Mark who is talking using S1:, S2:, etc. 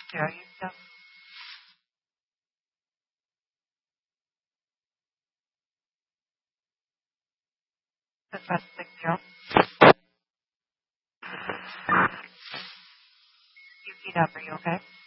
S1: Yeah, you still. That's not a big deal. You eat up. Are you okay?